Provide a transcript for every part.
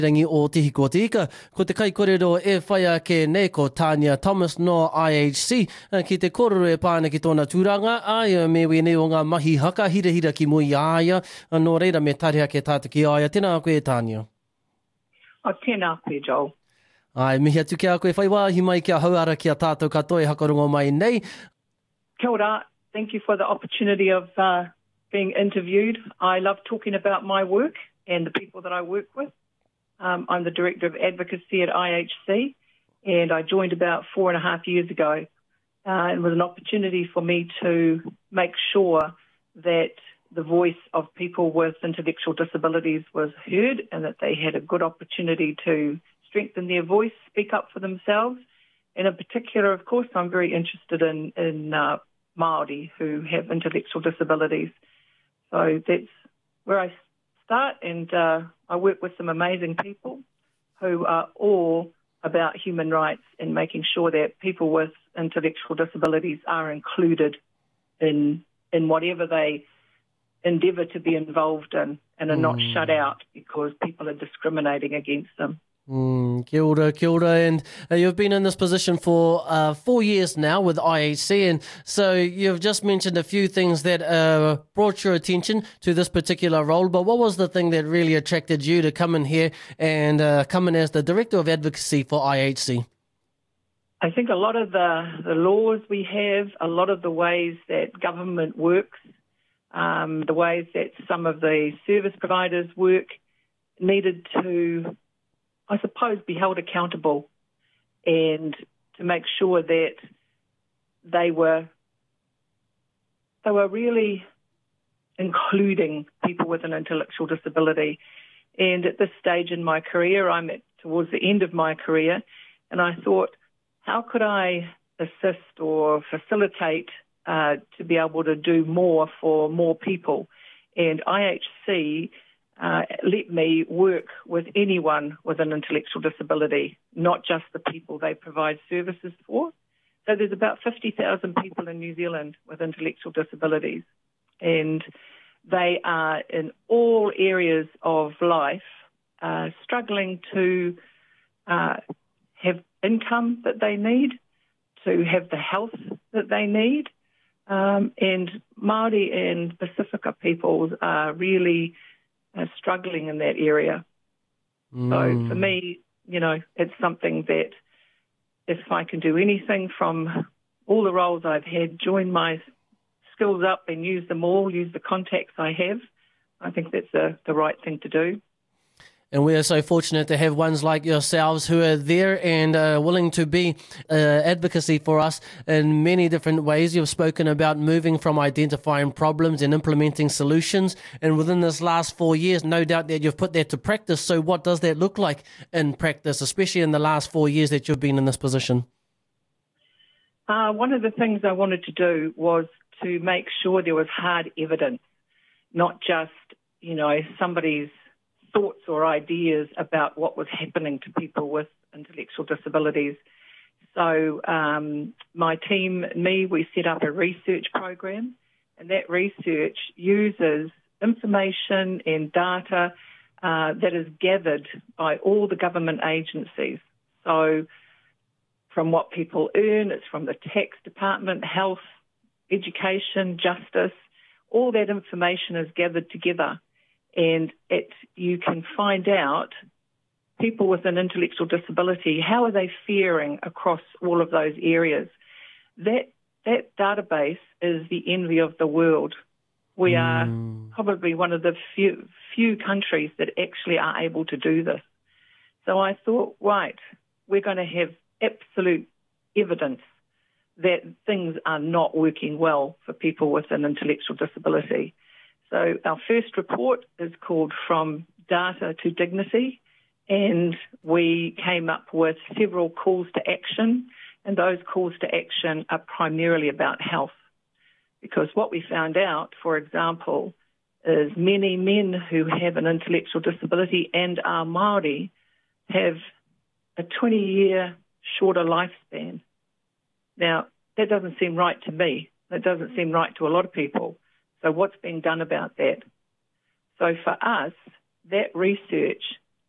Rangi o Tihi ko te ika, ko te kai korero e whaia ke nei ko Tania Thomas no IHC, ki te korero e pāna ki tōna tūranga, ai me wene o ngā mahi haka, hira ki mui aia, no reira me tariha ke tāta ki aia. Tēnā koe, Tania. O tēnā koe, Joel. Ai, mihi atu kia koe whaiwāhi mai kia hauara kia tātou katoe hakarongo mai nei. Kia ora. Thank you for the opportunity of being interviewed. I love talking about my work and the people that I work with. I'm the Director of Advocacy at IHC, and I joined about 4.5 years ago. It was an opportunity for me to make sure that the voice of people with intellectual disabilities was heard and that they had a good opportunity to strengthen their voice, speak up for themselves. And in particular, of course, I'm very interested in Māori who have intellectual disabilities. So that's where I start, and I work with some amazing people who are all about human rights and making sure that people with intellectual disabilities are included in whatever they endeavour to be involved in and are not shut out because people are discriminating against them. Kia ora, and you've been in this position for 4 years now with IHC, and so you've just mentioned a few things that brought your attention to this particular role, but what was the thing that really attracted you to come in here and come in as the Director of Advocacy for IHC? I think a lot of the laws we have, a lot of the ways that government works, the ways that some of the service providers work needed to, I suppose, be held accountable and to make sure that they were really including people with an intellectual disability. And at this stage in my career, I'm towards the end of my career, and I thought, how could I assist or facilitate to be able to do more for more people? And IHC let me work with anyone with an intellectual disability, not just the people they provide services for. So there's about 50,000 people in New Zealand with intellectual disabilities, and they are in all areas of life struggling to have income that they need, to have the health that they need, and Māori and Pacifica peoples are really struggling in that area. So for me, it's something that if I can do anything from all the roles I've had, join my skills up and use them all, use the contacts I have, I think that's the right thing to do. And we are so fortunate to have ones like yourselves who are there and willing to be advocacy for us in many different ways. You've spoken about moving from identifying problems and implementing solutions. And within this last 4 years, no doubt that you've put that to practice. So what does that look like in practice, especially in the last 4 years that you've been in this position? One of the things I wanted to do was to make sure there was hard evidence, not just, somebody's thoughts or ideas about what was happening to people with intellectual disabilities. So my team and me, we set up a research program, and that research uses information and data that is gathered by all the government agencies. So from what people earn, it's from the tax department, health, education, justice, all that information is gathered together. And you can find out people with an intellectual disability, how are they faring across all of those areas. That database is the envy of the world. We are probably one of the few countries that actually are able to do this. So I thought, right, we're going to have absolute evidence that things are not working well for people with an intellectual disability. So our first report is called From Data to Dignity, and we came up with several calls to action, and those calls to action are primarily about health. Because what we found out, for example, is many men who have an intellectual disability and are Māori have a 20-year shorter lifespan. Now, that doesn't seem right to me. That doesn't seem right to a lot of people. So what's being done about that? So for us, that research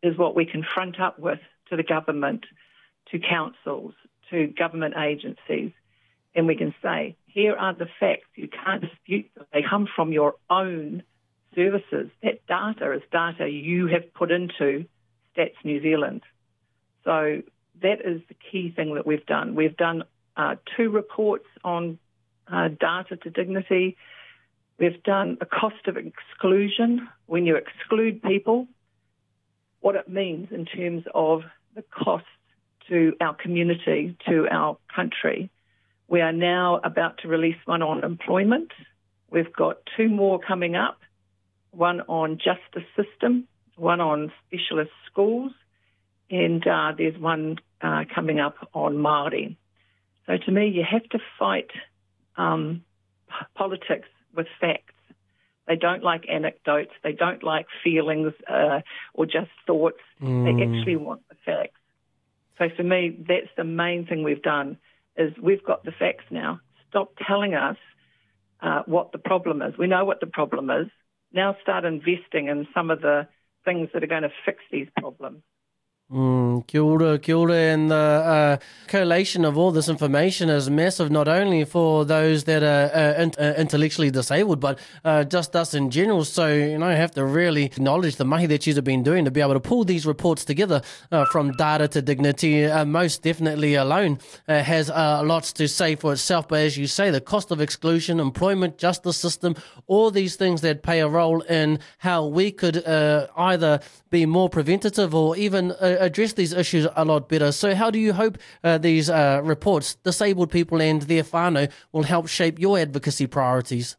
is what we can front up with to the government, to councils, to government agencies, and we can say, here are the facts. You can't dispute them. They come from your own services. That data is data you have put into Stats New Zealand. So that is the key thing that we've done. We've done 2 reports on data to dignity. We've done a cost of exclusion, when you exclude people, what it means in terms of the cost to our community, to our country. We are now about to release one on employment. We've got 2 more coming up, one on justice system, one on specialist schools, and there's one coming up on Māori. So to me, you have to fight politics with facts. They don't like anecdotes. They don't like feelings or just thoughts. They actually want the facts. So for me, that's the main thing we've done, is we've got the facts now. Stop telling us what the problem is. We know what the problem is. Now start investing in some of the things that are going to fix these problems. Kia ora, and the collation of all this information is massive, not only for those that are intellectually disabled, but just us in general. So, I have to really acknowledge the mahi that you've been doing to be able to pull these reports together from data to dignity. Most definitely alone has lots to say for itself. But as you say, the cost of exclusion, employment, justice system, all these things that play a role in how we could either be more preventative or even address these issues a lot better. So how do you hope these reports, disabled people and their whānau, will help shape your advocacy priorities?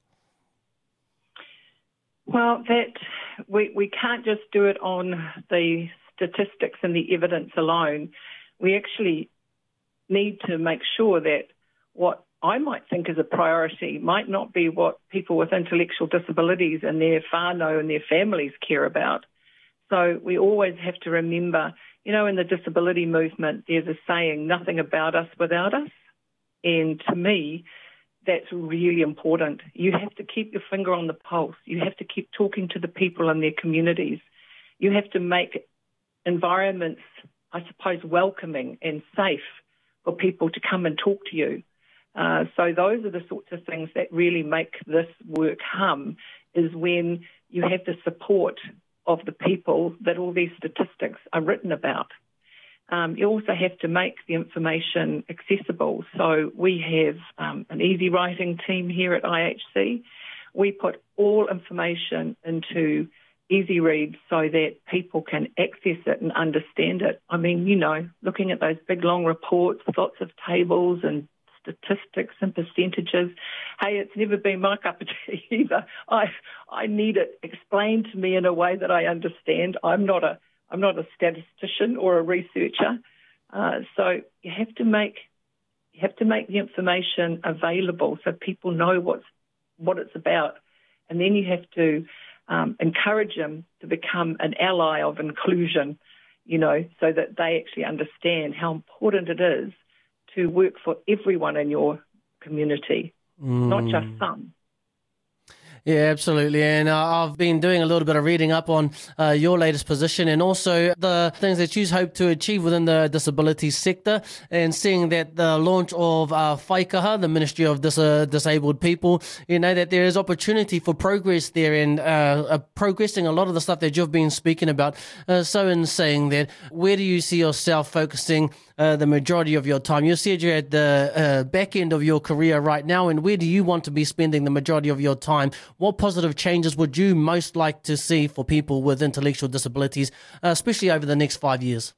Well, that we can't just do it on the statistics and the evidence alone. We actually need to make sure that what I might think is a priority might not be what people with intellectual disabilities and their whānau and their families care about. So we always have to remember, in the disability movement, there's a saying, nothing about us without us. And to me, that's really important. You have to keep your finger on the pulse. You have to keep talking to the people in their communities. You have to make environments, I suppose, welcoming and safe for people to come and talk to you. So those are the sorts of things that really make this work hum, is when you have the support of the people that all these statistics are written about. You also have to make the information accessible. So we have an easy writing team here at IHC. We put all information into easy read so that people can access it and understand it. I mean, looking at those big long reports with lots of tables and statistics and percentages. Hey, it's never been my cup of tea either. I need it explained to me in a way that I understand. I'm not a statistician or a researcher, so you have to make the information available so people know what it's about, and then you have to encourage them to become an ally of inclusion, so that they actually understand how important it is to work for everyone in your community, not just some. Yeah, absolutely. And I've been doing a little bit of reading up on your latest position and also the things that you hope to achieve within the disability sector, and seeing that the launch of Whaikaha, the Ministry of Disabled People, that there is opportunity for progress there and progressing a lot of the stuff that you've been speaking about. So in saying that, where do you see yourself focusing the majority of your time? You said you're at the back end of your career right now, and where do you want to be spending the majority of your time? What positive changes would you most like to see for people with intellectual disabilities, especially over the next 5 years?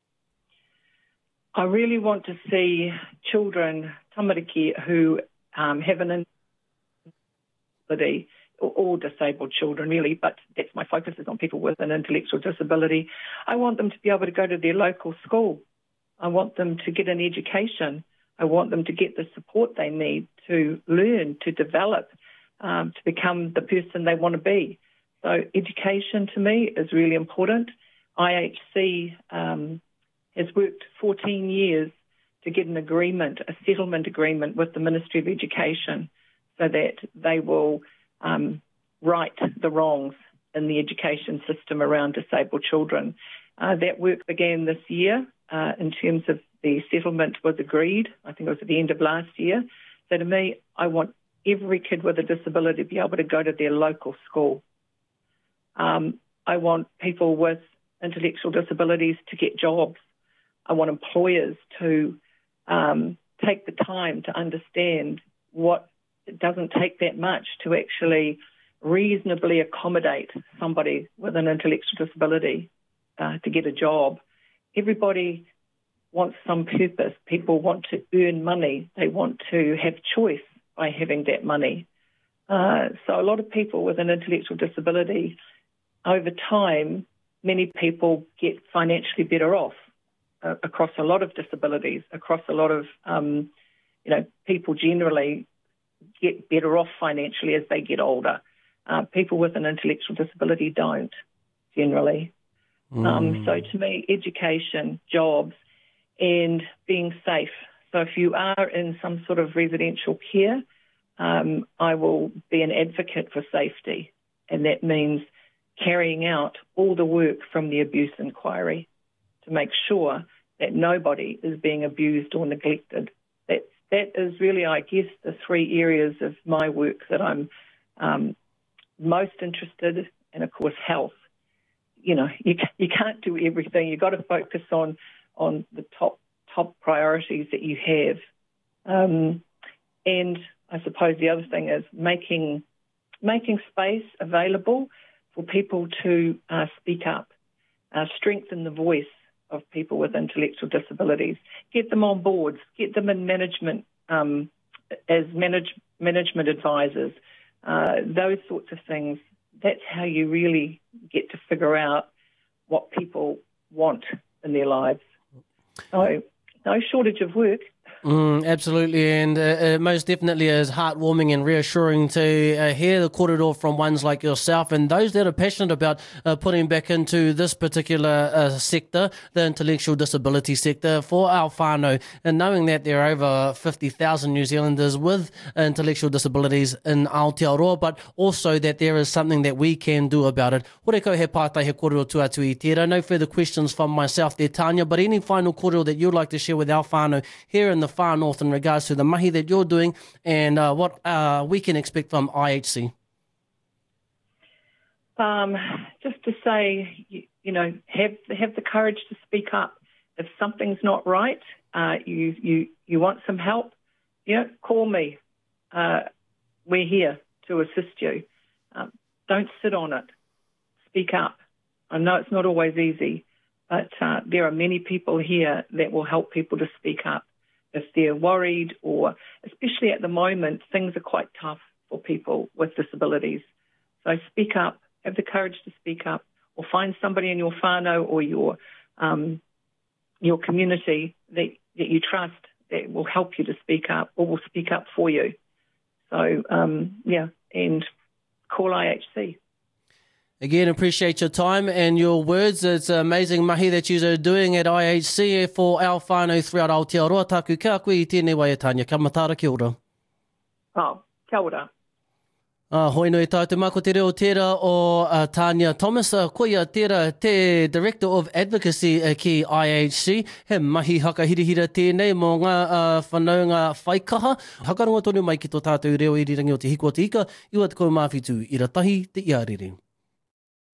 I really want to see children, tamariki, who have an disability, all disabled children really, but that's my focus is on people with an intellectual disability. I want them to be able to go to their local school. I want them to get an education. I want them to get the support they need to learn, to develop, to become the person they want to be. So education to me is really important. IHC has worked 14 years to get an agreement, a settlement agreement with the Ministry of Education so that they will right the wrongs in the education system around disabled children. That work began this year in terms of the settlement was agreed. I think it was at the end of last year. So to me, I want every kid with a disability to be able to go to their local school. I want people with intellectual disabilities to get jobs. I want employers to take the time to understand what it doesn't take that much to actually reasonably accommodate somebody with an intellectual disability to get a job. Everybody wants some purpose. People want to earn money. They want to have choice by having that money. So a lot of people with an intellectual disability, over time, many people get financially better off across a lot of disabilities, across a lot of, people generally get better off financially as they get older. People with an intellectual disability don't, generally. So to me, education, jobs, and being safe. So if you are in some sort of residential care, I will be an advocate for safety, and that means carrying out all the work from the abuse inquiry to make sure that nobody is being abused or neglected. That is really, I guess, the three areas of my work that I'm most interested in, and of course, health. You know, you can't do everything. You've got to focus on the top priorities that you have. And I suppose the other thing is making space available for people to speak up, strengthen the voice of people with intellectual disabilities, get them on boards, get them in management as management advisors, those sorts of things. That's how you really get to figure out what people want in their lives. So no shortage of work. Absolutely, and most definitely is heartwarming and reassuring to hear the kōrero from ones like yourself and those that are passionate about putting back into this particular sector, the intellectual disability sector, for our whānau, and knowing that there are over 50,000 New Zealanders with intellectual disabilities in Aotearoa, but also that there is something that we can do about it. Horeko he pātai he kōrero tuatu I tērā. No further questions from myself there, Tanya, but any final kōrero that you'd like to share with our whānau here in the far north in regards to the mahi that you're doing and what we can expect from IHC? Just to say, have the courage to speak up. If something's not right, you want some help, call me. We're here to assist you. Don't sit on it. Speak up. I know it's not always easy, but there are many people here that will help people to speak up if they're worried, or especially at the moment, things are quite tough for people with disabilities. So speak up, have the courage to speak up, or find somebody in your whānau or your community that you trust that will help you to speak up or will speak up for you. So, and call IHC. Again, appreciate your time and your words. It's amazing mahi that you are doing at IHC for our whānau throughout Aotearoa. Taku ka koe I tēnei wai Tanya. Ka matara, kia ora. Oh, kia ora. Hoi noi tātou mako te reo tērā o Tanya Thomas. Koe a tērā te Director of Advocacy ki IHC. He mahi hakahirihira tēnei mō ngā whanau ngā whaikaha. Hakarongo tonu mai ki tō tātou reo I rirangi o te hiko te ika. Iwa te koe mawhitu I ratahi te iarere.